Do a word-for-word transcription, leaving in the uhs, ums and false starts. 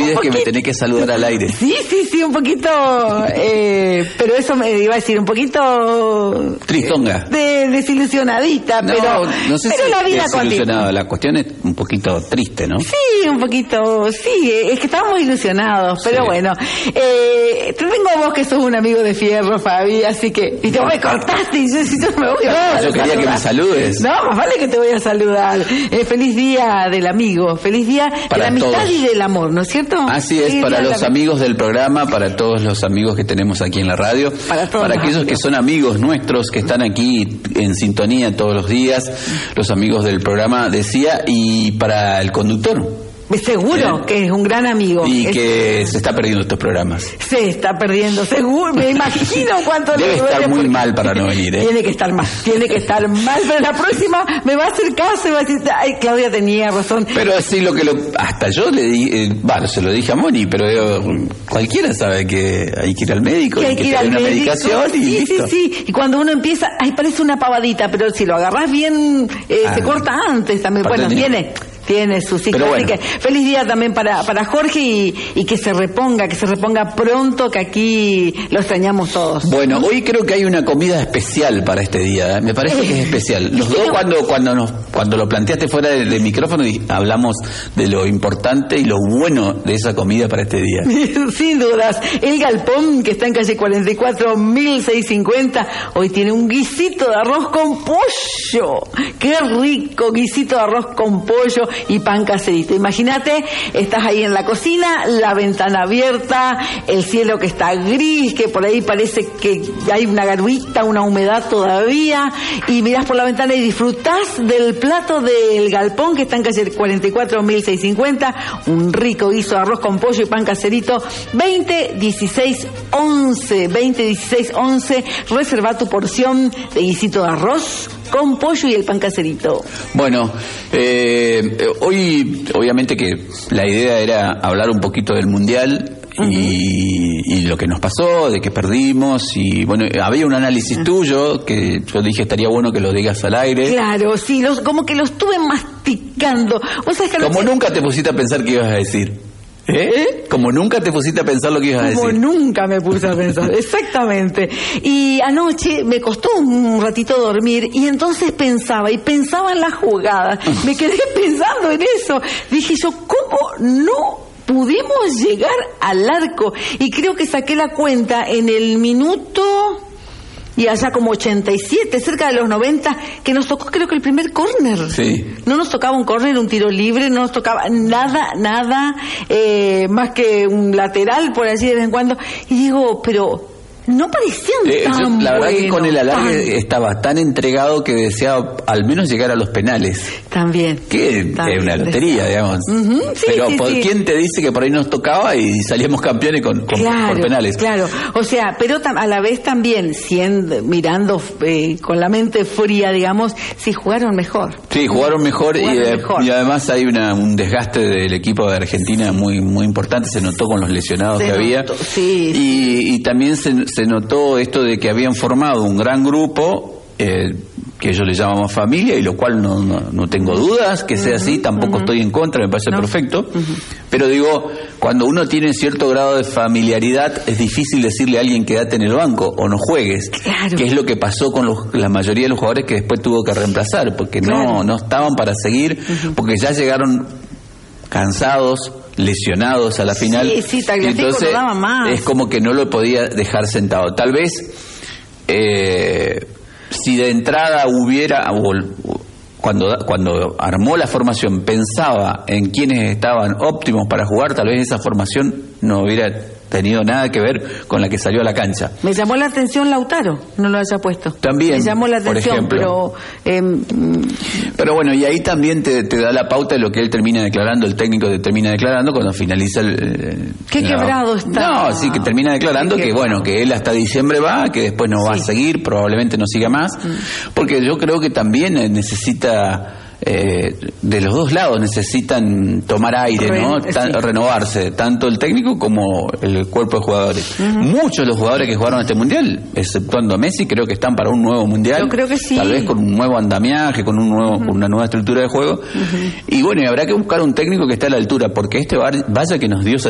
olvides que me tenés que saludar al aire. Sí, sí, sí, un poquito, eh, pero eso me iba a decir, un poquito... Tristonga. De, desilusionadita, no, pero, no sé pero si la vida desilusionada, la cuestión es un poquito triste, ¿no? Sí, un poquito, sí, es que estábamos ilusionados, pero sí. Bueno, eh, te tengo a vos que sos un amigo de fierro, Fabi, así que, y te me cortaste y yo, yo me voy a no, yo quería saludar. Que me saludes. No, más vale que te voy a saludar. Eh, feliz día del amigo, feliz día para de la amistad todos. Y del amor, ¿no es cierto? Así es, feliz para los la... amigos del programa, para todos los amigos que tenemos aquí en la radio, para, para aquellos amigos. Que son amigos nuestros, que están aquí en sintonía todos los días, los amigos del programa, decía, y para el conductor. Seguro ¿Eh? Que es un gran amigo. Y es... que se está perdiendo estos programas. Se está perdiendo, seguro. Me imagino cuánto Debe le duele. Debe estar muy mal para no venir, ¿eh? Tiene que estar mal, tiene que estar mal. Pero la próxima me va a hacer caso y va a decir, ay, Claudia tenía razón. Pero sí, lo que lo... Hasta yo le di... Eh, bueno, se lo dije a Moni, pero yo, cualquiera sabe que hay que ir al médico, que hay que, que ir tener una médico. medicación y sí, listo. Sí, sí, y cuando uno empieza, ay, parece una pavadita, pero si lo agarras bien, eh, ah, se corta antes también. Bueno, tiene... Tiene su ciclo, bueno. Así que feliz día también para, para Jorge y, y que se reponga, que se reponga pronto, que aquí lo extrañamos todos. Bueno, hoy creo que hay una comida especial para este día, ¿eh? Me parece que es especial. Los dos cuando cuando nos cuando lo planteaste fuera del de micrófono hablamos de lo importante y lo bueno de esa comida para este día. Sin dudas, el Galpón, que está en calle cuarenta y cuatro, mil seiscientos cincuenta, hoy tiene un guisito de arroz con pollo. ¡Qué rico! Guisito de arroz con pollo y pan caserito. Imagínate, estás ahí en la cocina, la ventana abierta, el cielo que está gris, que por ahí parece que hay una garguita, una humedad todavía, y mirás por la ventana y disfrutás del plato del Galpón, que está en calle cuarenta y cuatro, mil seiscientos cincuenta, un rico guiso de arroz con pollo y pan caserito. Veinte dieciséis once, veinte dieciséis once, reserva tu porción de guisito de arroz con pollo y el pan caserito. Bueno, eh, hoy obviamente que la idea era hablar un poquito del Mundial y, uh-huh. y lo que nos pasó, de que perdimos, y bueno, había un análisis uh-huh. tuyo que yo dije estaría bueno que lo digas al aire. Claro, sí, los, como que lo estuve masticando. ¿Vos sabés que como no... nunca te pusiste a pensar qué ibas a decir. ¿Eh? Como nunca te pusiste a pensar lo que ibas a decir. Como nunca me puse a pensar, exactamente. Y anoche me costó un ratito dormir y entonces pensaba, y pensaba en la jugada. Me quedé pensando en eso. Dije yo, ¿cómo no pudimos llegar al arco? Y creo que saqué la cuenta en el minuto... y allá como ochenta y siete, cerca de los noventa, que nos tocó creo que el primer córner. Sí. No nos tocaba un córner, un tiro libre, no nos tocaba nada, nada, eh, más que un lateral por allí de vez en cuando. Y digo, pero... no parecían eh, tan yo, La verdad buenos, que con el alargue tan... estaba tan entregado que deseaba al menos llegar a los penales. También. Que es una lotería, digamos. Uh-huh, sí, Pero sí, ¿por sí. quién te dice que por ahí nos tocaba y salíamos campeones con, con claro, por penales? Claro, o sea, pero a la vez también, siendo, mirando eh, con la mente fría, digamos, sí jugaron mejor. Sí, jugaron mejor, jugaron y, mejor. y además hay una, un desgaste del equipo de Argentina muy muy importante, se notó con los lesionados se que notó, había. Sí, y, y también se, se notó esto de que habían formado un gran grupo, eh, que ellos le llamamos familia, y lo cual no, no, no tengo dudas que sea uh-huh, así, tampoco uh-huh. estoy en contra, me parece no. perfecto, uh-huh. pero digo, cuando uno tiene cierto grado de familiaridad, es difícil decirle a alguien quédate en el banco o no juegues, claro. que es lo que pasó con los, la mayoría de los jugadores que después tuvo que reemplazar, porque claro. no, no estaban para seguir, uh-huh. porque ya llegaron cansados, lesionados a la final. Sí, sí, Tagliafico entonces no daba más. Es como que no lo podía dejar sentado. Tal vez eh, si de entrada hubiera o, cuando cuando armó la formación pensaba en quienes estaban óptimos para jugar, tal vez esa formación no hubiera tenido nada que ver con la que salió a la cancha. Me llamó la atención Lautaro, no lo haya puesto. También, me llamó la atención, pero... Eh, pero bueno, y ahí también te, te da la pauta de lo que él termina declarando, el técnico te termina declarando cuando finaliza el... Qué la, quebrado está. No, sí, que termina declarando que, bueno, que él hasta diciembre va, que después no va sí. a seguir, probablemente no siga más, mm. porque yo creo que también necesita... Eh, de los dos lados necesitan tomar aire, Ren, ¿no? Tan, sí. renovarse, tanto el técnico como el cuerpo de jugadores. Uh-huh. Muchos de los jugadores que jugaron este mundial, exceptuando a Messi, creo que están para un nuevo mundial. Yo creo que sí. Tal vez con un nuevo andamiaje, con un nuevo, uh-huh. con una nueva estructura de juego. Uh-huh. Y bueno, y habrá que buscar un técnico que esté a la altura, porque este vaya que nos dio